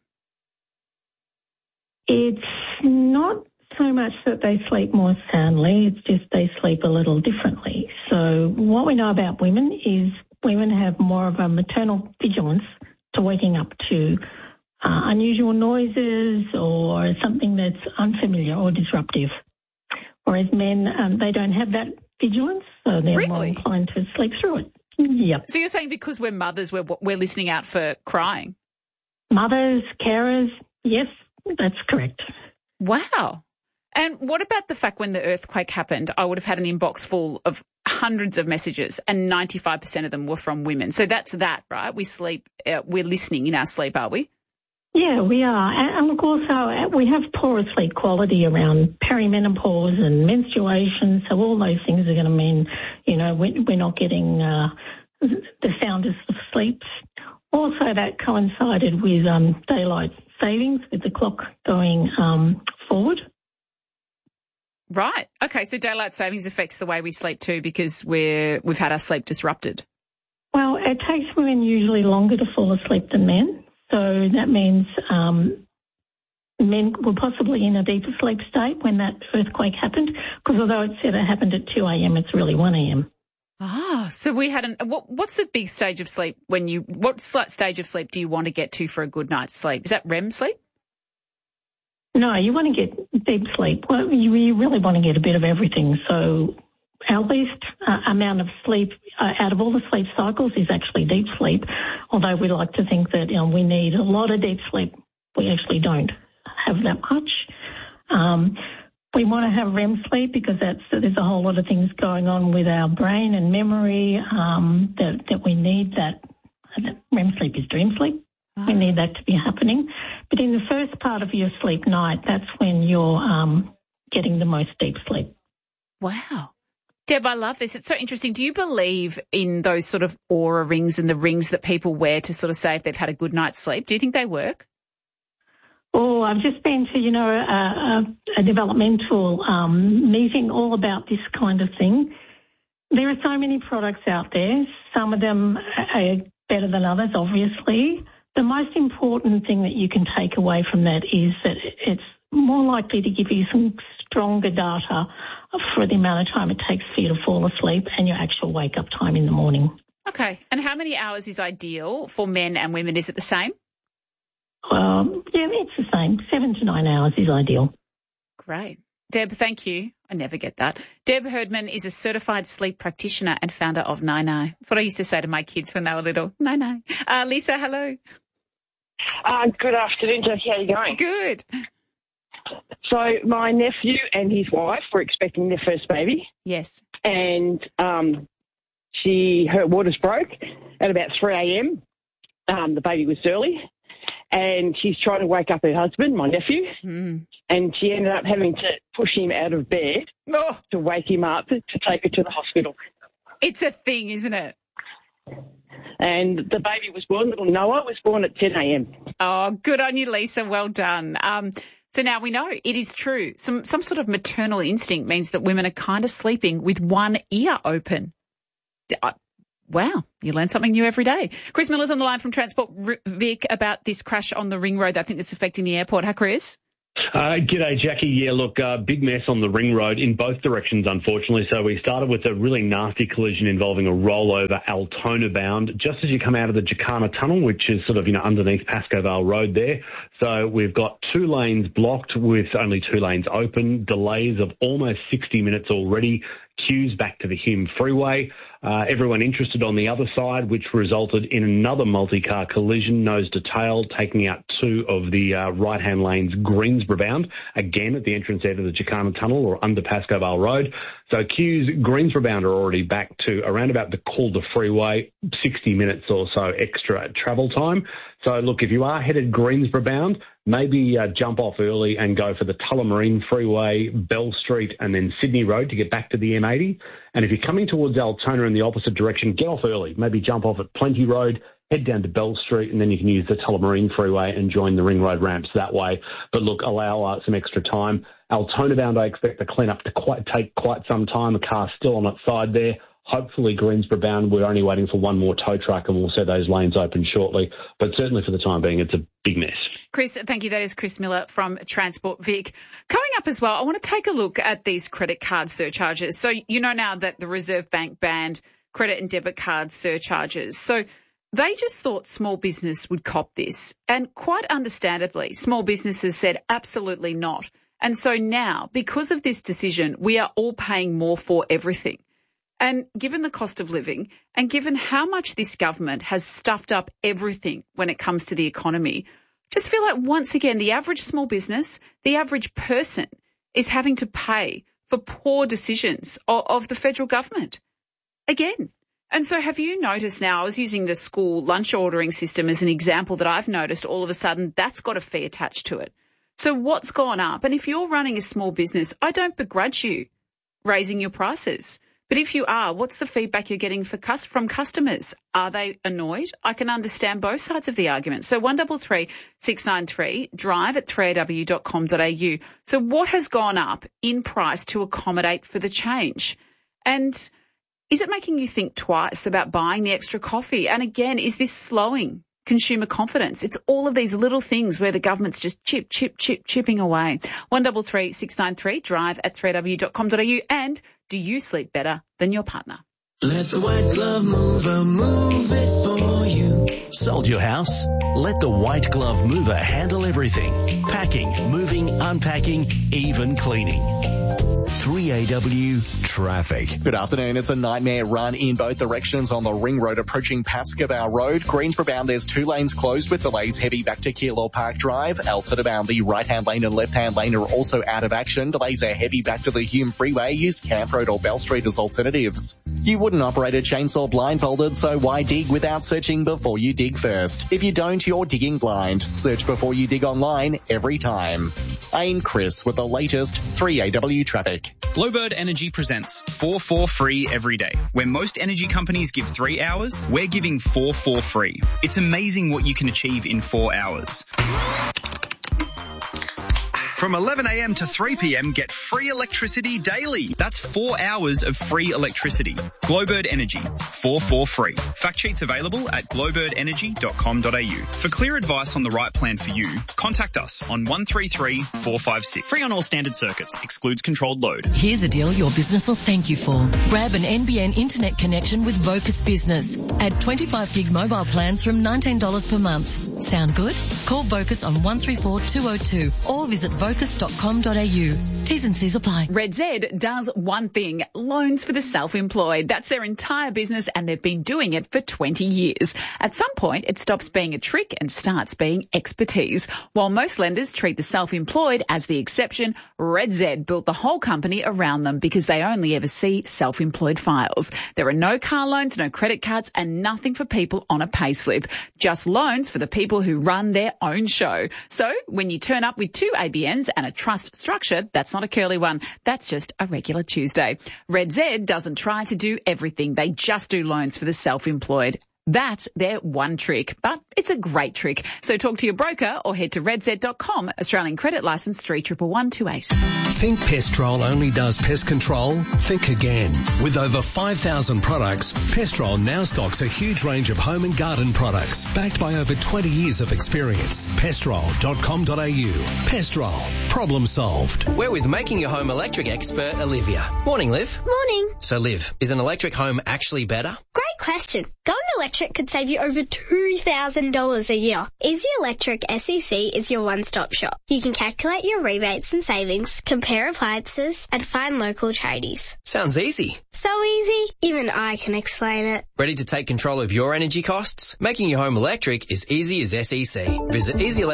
It's not so much that they sleep more soundly, it's just they sleep a little differently. So what we know about women is women have more of a maternal vigilance to waking up to unusual noises or something that's unfamiliar or disruptive. Whereas men, they don't have that vigilance, so they're more inclined to sleep through it. Yep. So you're saying because we're mothers, we're listening out for crying? Mothers, carers, yes. That's correct. Wow. And what about the fact when the earthquake happened, I would have had an inbox full of hundreds of messages and 95% of them were from women. So that's that, right? We sleep, we're listening in our sleep, are we? Yeah, we are. And look, also, we have poorer sleep quality around perimenopause and menstruation. So all those things are going to mean, we're not getting the soundest of sleeps. Also, that coincided with daylight savings, with the clock going forward. Right. Okay, so daylight savings affects the way we sleep too because we've had our sleep disrupted. Well, it takes women usually longer to fall asleep than men. So that means men were possibly in a deeper sleep state when that earthquake happened, because although it said it happened at 2 a.m., it's really 1 a.m. Ah, so we had what's the big stage of sleep what stage of sleep do you want to get to for a good night's sleep? Is that REM sleep? No, you want to get deep sleep. Well, you really want to get a bit of everything. So our least amount of sleep out of all the sleep cycles is actually deep sleep, although we like to think that we need a lot of deep sleep. We actually don't have that much. We want to have REM sleep because there's a whole lot of things going on with our brain and memory that we need that. REM sleep is dream sleep. We need that to be happening. But in the first part of your sleep night, that's when you're getting the most deep sleep. Wow. Deb, I love this. It's so interesting. Do you believe in those sort of aura rings and the rings that people wear to sort of say if they've had a good night's sleep? Do you think they work? Oh, I've just been to, a developmental meeting all about this kind of thing. There are so many products out there. Some of them are better than others, obviously. The most important thing that you can take away from that is that it's more likely to give you some stronger data for the amount of time it takes for you to fall asleep and your actual wake-up time in the morning. Okay. And how many hours is ideal for men and women? Is it the same? Yeah, it's the same. 7 to 9 hours is ideal. Great. Deb, thank you. I never get that. Deb Herdman is a certified sleep practitioner and founder of Nai. That's what I used to say to my kids when they were little. Nai. Lisa, hello. Good afternoon, Jackie. How are you going? Good. So my nephew and his wife were expecting their first baby. Yes. And her waters broke at about 3 a.m. The baby was early. And she's trying to wake up her husband, my nephew, and she ended up having to push him out of bed to wake him up to take her to the hospital. It's a thing, isn't it? And the baby was born, little Noah was born at 10 a.m. Oh, good on you, Lisa. Well done. So now we know it is true. Some sort of maternal instinct means that women are kind of sleeping with one ear open. Wow, you learn something new every day. Chris Miller's on the line from Transport Vic about this crash on the ring road. I think that's affecting the airport. Hi, Chris. G'day, Jackie. Yeah, look, big mess on the ring road in both directions, unfortunately. So we started with a really nasty collision involving a rollover Altona bound just as you come out of the Jacana Tunnel, which is sort of, underneath Pascoe Vale Road there. So we've got 2 lanes blocked with only 2 lanes open, delays of almost 60 minutes already, queues back to the Hume Freeway. Everyone interested on the other side, which resulted in another multi-car collision, nose to tail, taking out 2 of the right-hand lanes Greensboro bound, again at the entrance out of the Jacana Tunnel or under Pascoe Vale Road. So queues Greensboro bound are already back to around about the Calder Freeway, 60 minutes or so extra travel time. So look, if you are headed Greensboro bound, maybe jump off early and go for the Tullamarine Freeway, Bell Street and then Sydney Road to get back to the M80. And if you're coming towards Altona in the opposite direction, get off early. Maybe jump off at Plenty Road, head down to Bell Street, and then you can use the Tullamarine Freeway and join the Ring Road ramps that way. But look, allow some extra time. Altona bound, I expect the clean-up to take quite some time. The car's still on its side there. Hopefully Greensboro bound, we're only waiting for one more tow truck and we'll set those lanes open shortly. But certainly for the time being, it's a big mess. Chris, thank you. That is Chris Miller from Transport Vic. Coming up as well, I want to take a look at these credit card surcharges. So you know now that the Reserve Bank banned credit and debit card surcharges. So they just thought small business would cop this. And quite understandably, small businesses said absolutely not. And so now, because of this decision, we are all paying more for everything. And given the cost of living and given how much this government has stuffed up everything when it comes to the economy, just feel like once again the average small business, the average person is having to pay for poor decisions of the federal government again. And so have you noticed now, I was using the school lunch ordering system as an example that I've noticed all of a sudden that's got a fee attached to it. So what's gone up? And if you're running a small business, I don't begrudge you raising your prices. But if you are, what's the feedback you're getting from customers? Are they annoyed? I can understand both sides of the argument. So 133 693 drive at 3aw.com.au. So what has gone up in price to accommodate for the change? And is it making you think twice about buying the extra coffee? And again, is this slowing consumer confidence? It's all of these little things where the government's just chipping away. 133 693 drive at 3aw.com.au. And do you sleep better than your partner? Let the White Glove Mover move it for you. Sold your house? Let the White Glove Mover handle everything. Packing, moving, unpacking, even cleaning. 3AW Traffic. Good afternoon. It's a nightmare run in both directions on the Ring Road approaching Pascoe Vale Road. Greensboro bound, there's 2 lanes closed with delays heavy back to Keilor Park Drive. Altona bound, the right-hand lane and left-hand lane are also out of action. Delays are heavy back to the Hume Freeway. Use Camp Road or Bell Street as alternatives. You wouldn't operate a chainsaw blindfolded, so why dig without searching before you dig first? If you don't, you're digging blind. Search before you dig online every time. I'm Chris with the latest 3AW Traffic. Glowbird Energy presents 4 for free every day. Where most energy companies give 3 hours, we're giving 4 for free. It's amazing what you can achieve in 4 hours. From 11 a.m. to 3 p.m, get free electricity daily. That's 4 hours of free electricity. Glowbird Energy, 4 for free. Fact sheets available at glowbirdenergy.com.au. For clear advice on the right plan for you, contact us on 133 456. Free on all standard circuits. Excludes controlled load. Here's a deal your business will thank you for. Grab an NBN internet connection with Vocus Business. Add 25 gig mobile plans from $19 per month. Sound good? Call Vocus on 134 202 or visit vocus.com.au. T's and C's apply. Red Z does one thing, loans for the self-employed. That's their entire business and they've been doing it for 20 years. At some point, it stops being a trick and starts being expertise. While most lenders treat the self-employed as the exception, Red Z built the whole company around them because they only ever see self-employed files. There are no car loans, no credit cards and nothing for people on a payslip. Just loans for the people who run their own show. So when you turn up with 2 ABNs and a trust structure, that's not a curly one. That's just a regular Tuesday. Red Z doesn't try to do everything. They just do loans for the self-employed. That's their one trick, but it's a great trick. So talk to your broker or head to redz.com. Australian credit licence 311128. Think Pestrol only does pest control? Think again. With over 5,000 products, Pestrol now stocks a huge range of home and garden products, backed by over 20 years of experience. Pestrol.com.au. Pestrol. Problem solved. We're with Making Your Home Electric expert Olivia. Morning, Liv. Morning. So, Liv, is an electric home actually better? Great question. Going electric could save you over $2,000 a year. Easy Electric SEC is your one-stop shop. You can calculate your rebates and savings, compare appliances, and find local tradies. Sounds easy. So easy, even I can explain it. Ready to take control of your energy costs? Making your home electric is easy as SEC. Visit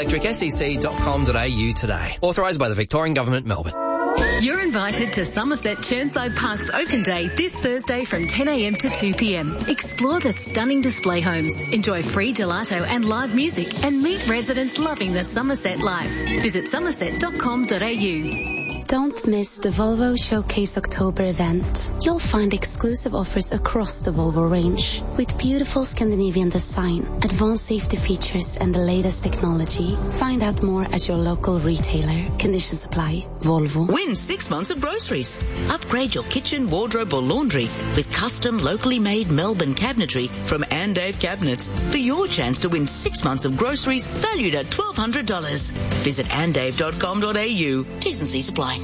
easyelectricsec.com.au today. Authorised by the Victorian Government, Melbourne. You're invited to Somerset Chirnside Park's Open Day this Thursday from 10 a.m. to 2 p.m. Explore the stunning display homes, enjoy free gelato and live music, and meet residents loving the Somerset life. Visit somerset.com.au. Don't miss the Volvo Showcase October event. You'll find exclusive offers across the Volvo range with beautiful Scandinavian design, advanced safety features and the latest technology. Find out more at your local retailer. Conditions apply. Volvo. Win 6 months of groceries. Upgrade your kitchen, wardrobe or laundry with custom locally made Melbourne cabinetry from Ann Dave Cabinets for your chance to win 6 months of groceries valued at $1,200. Visit andave.com.au. T's and C's apply.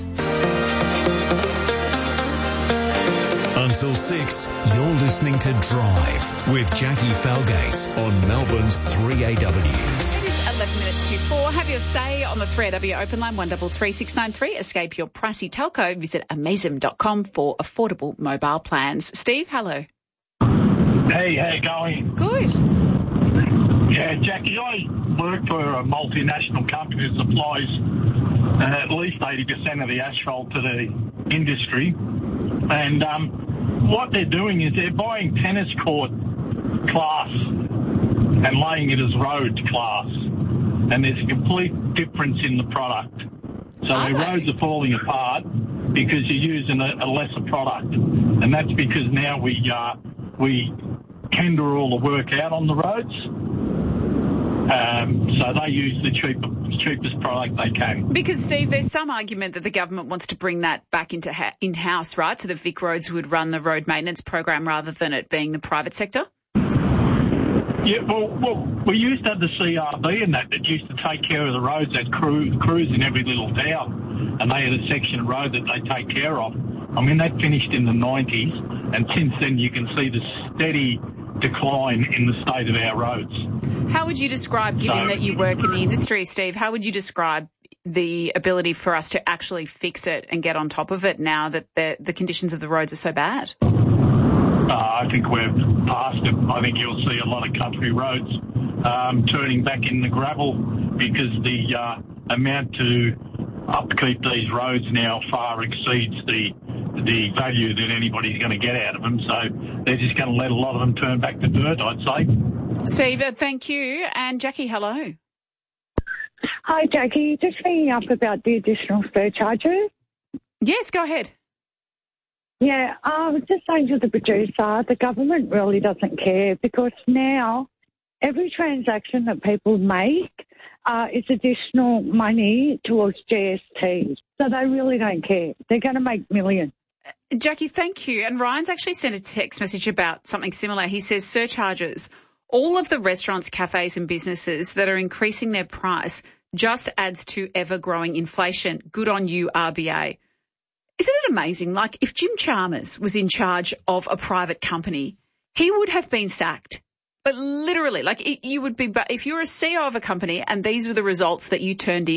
Until 6, you're listening to Drive with Jackie Falgate on Melbourne's 3AW. 11 minutes to 4. Have your say on the 3AW open line 133693. Escape your pricey telco. Visit amazem.com for affordable mobile plans. Steve, hello. Hey, how you going? Good. Yeah, Jackie, I work for a multinational company that supplies at least 80% of the asphalt to the industry. And what they're doing is they're buying tennis court class and laying it as road class. And there's a complete difference in the product. So the roads are falling apart because you're using a lesser product. And that's because now we tender all the work out on the roads. So they use the cheapest product they can. Because, Steve, there's some argument that the government wants to bring that back into in-house, right? So the Vic Roads would run the road maintenance program rather than it being the private sector? Yeah, well, we used to have the CRB and that used to take care of the roads that cruise in every little town. And they had a section of road that they take care of. I mean, that finished in the 90s. And since then, you can see the steady decline in the state of our roads. How would you describe, given that you work in the industry, Steve, how would you describe the ability for us to actually fix it and get on top of it now that the conditions of the roads are so bad? I think we're past it. I think you'll see a lot of country roads turning back in the gravel because the amount to upkeep these roads now far exceeds the value that anybody's going to get out of them. So they're just going to let a lot of them turn back to dirt, I'd say. Steve, thank you. And Jackie, hello. Hi, Jackie. Just ringing up about the additional surcharges. Yes, go ahead. Yeah, I was just saying to the producer, the government really doesn't care because now every transaction that people make is additional money towards GST. So they really don't care. They're going to make millions. Jackie, thank you. And Ryan's actually sent a text message about something similar. He says surcharges. All of the restaurants, cafes and businesses that are increasing their price just adds to ever-growing inflation. Good on you, RBA. Isn't it amazing? Like, if Jim Chalmers was in charge of a private company, he would have been sacked. But literally, like, you would be, if you're a CEO of a company and these were the results that you turned in,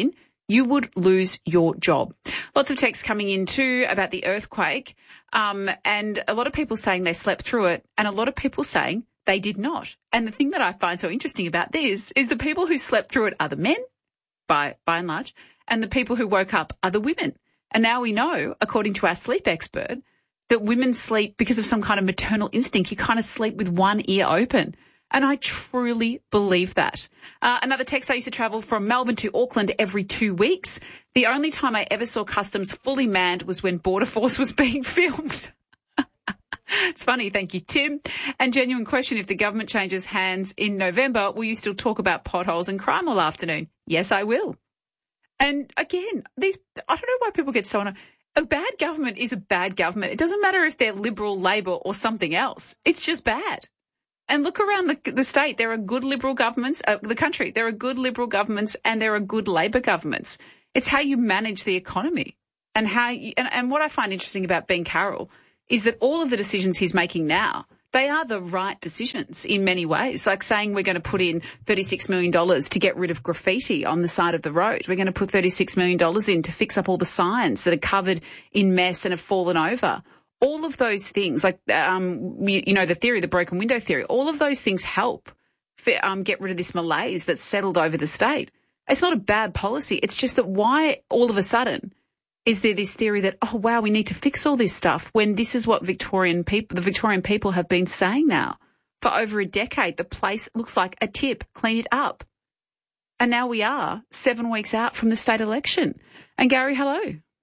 You would lose your job. Lots of texts coming in too about the earthquake, and a lot of people saying they slept through it, and a lot of people saying they did not. And the thing that I find so interesting about this is the people who slept through it are the men, by and large, and the people who woke up are the women. And now we know, according to our sleep expert, that women sleep because of some kind of maternal instinct. You kind of sleep with one ear open. And I truly believe that. Another text, I used to travel from Melbourne to Auckland every 2 weeks. The only time I ever saw customs fully manned was when Border Force was being filmed. It's funny. Thank you, Tim. And genuine question, if the government changes hands in November, will you still talk about potholes and crime all afternoon? Yes, I will. And again, I don't know why people get so annoyed. A bad government is a bad government. It doesn't matter if they're Liberal, Labor or something else. It's just bad. And look around the state. There are good Liberal governments, the country. There are good Liberal governments and there are good Labor governments. It's how you manage the economy and and what I find interesting about Ben Carroll is that all of the decisions he's making now, they are the right decisions in many ways, like saying we're going to put in $36 million to get rid of graffiti on the side of the road. We're going to put $36 million in to fix up all the signs that are covered in mess and have fallen over. All of those things, like, the theory, the broken window theory, all of those things help get rid of this malaise that's settled over the state. It's not a bad policy. It's just that why all of a sudden is there this theory that, oh, wow, we need to fix all this stuff when this is what the Victorian people have been saying now for over a decade. The place looks like a tip. Clean it up. And now we are 7 weeks out from the state election. And Gary, hello.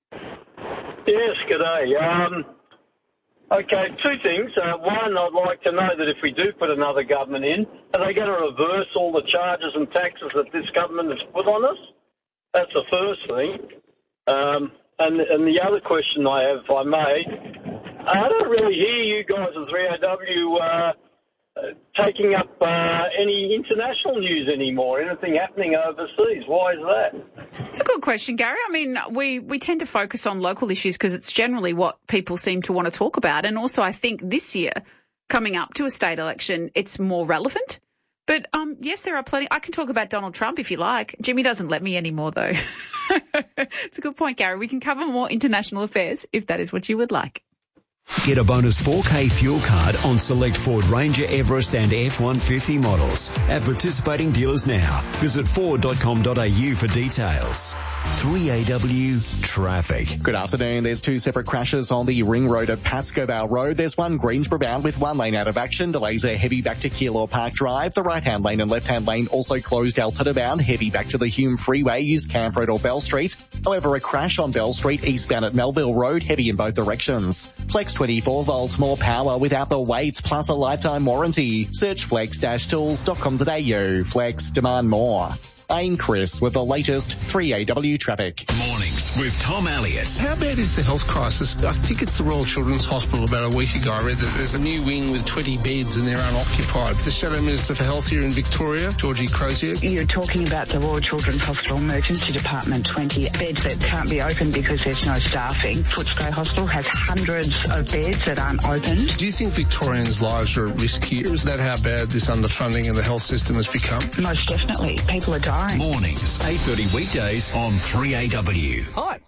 Yes, g'day. Okay, two things. One, I'd like to know that if we do put another government in, are they going to reverse all the charges and taxes that this government has put on us? That's the first thing. And the other question I have, if I may, I don't really hear you guys at 3AW taking up any international news anymore, anything happening overseas. Why is that? It's a good question, Gary. I mean, we tend to focus on local issues because it's generally what people seem to want to talk about. And also I think this year, coming up to a state election, it's more relevant. But, yes, there are plenty. I can talk about Donald Trump if you like. Jimmy doesn't let me anymore, though. It's a good point, Gary. We can cover more international affairs if that is what you would like. Get a bonus 4K fuel card on select Ford Ranger, Everest and F-150 models at participating dealers now. Visit ford.com.au for details. 3AW Traffic. Good afternoon. There's two separate crashes on the Ring Road at Pascoe Vale Road. There's one Greensboro bound with one lane out of action. Delays are heavy back to Keilor Park Drive. The right-hand lane and left-hand lane also closed Altona bound. Heavy back to the Hume Freeway. Use Camp Road or Bell Street. However, a crash on Bell Street eastbound at Melville Road. Heavy in both directions. Flex 24 volts, more power without the weights, plus a lifetime warranty. Search flex-tools.com.au. Flex, demand more. I'm Chris with the latest 3AW traffic. Mornings with Tom Elliott. How bad is the health crisis? I think it's the Royal Children's Hospital about a week ago. I read that there's a new wing with 20 beds and they're unoccupied. The Shadow Minister for Health here in Victoria, Georgie Crozier. You're talking about the Royal Children's Hospital Emergency Department, 20 beds that can't be opened because there's no staffing. Footscray Hospital has hundreds of beds that aren't opened. Do you think Victorians' lives are at risk here? Is that how bad this underfunding of the health system has become? Most definitely. People are dying. Mornings, 8:30 weekdays on 3AW.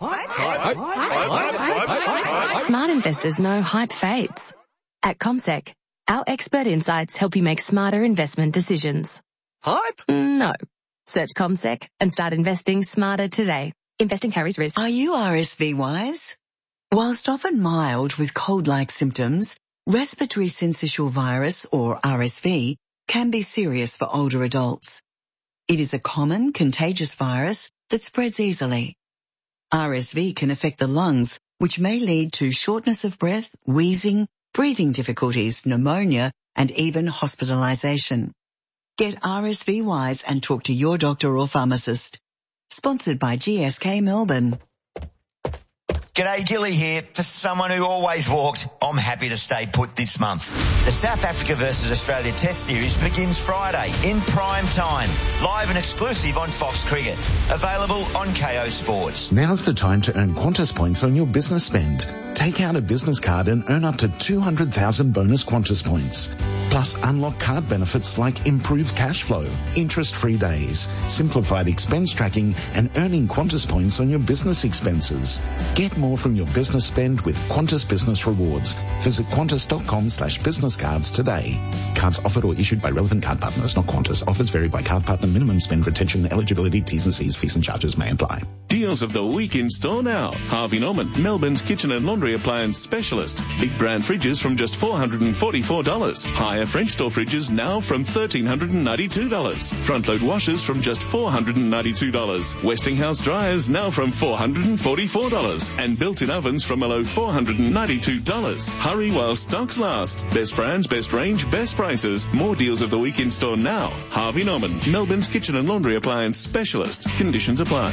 Smart investors know hype fades. At CommSec, our expert insights help you make smarter investment decisions. Hype? No. Search CommSec and start investing smarter today. Investing carries risk. Are you RSV wise? Whilst often mild with cold-like symptoms, respiratory syncytial virus, or RSV, can be serious for older adults. It is a common, contagious virus that spreads easily. RSV can affect the lungs, which may lead to shortness of breath, wheezing, breathing difficulties, pneumonia, and even hospitalization. Get RSV wise and talk to your doctor or pharmacist. Sponsored by GSK Melbourne. G'day, Gilly here. For someone who always walked, I'm happy to stay put this month. The South Africa versus Australia Test Series begins Friday in prime time. Live and exclusive on Fox Cricket. Available on KO Sports. Now's the time to earn Qantas points on your business spend. Take out a business card and earn up to 200,000 bonus Qantas points. Plus, unlock card benefits like improved cash flow, interest-free days, simplified expense tracking, and earning Qantas points on your business expenses. Get more from your business spend with Qantas Business Rewards. Visit qantas.com/business cards today. Cards offered or issued by relevant card partners, not Qantas. Offers vary by card partner. Minimum spend, retention, eligibility, T's and C's, fees and charges may apply. Deals of the week in store now. Harvey Norman, Melbourne's kitchen and laundry appliance specialist. Big brand fridges from just $444. Higher French door fridges now from $1,392. Front load washers from just $492. Westinghouse dryers now from $444. And built-in ovens from a low $492. Hurry while stocks last. Best brands, best range, best prices. More deals of the week in store now. Harvey Norman, Melbourne's kitchen and laundry appliance specialist. Conditions apply.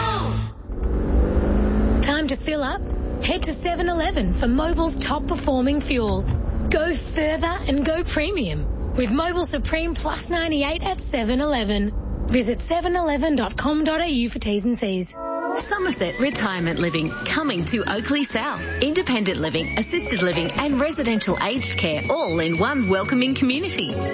Time to fill up? Head to 7-Eleven for Mobil's top performing fuel. Go further and go premium with Mobil Supreme Plus 98 at 7-Eleven. Visit 7eleven.com.au for T's and C's. Somerset Retirement Living, coming to Oakley South. Independent living, assisted living and residential aged care all in one welcoming community.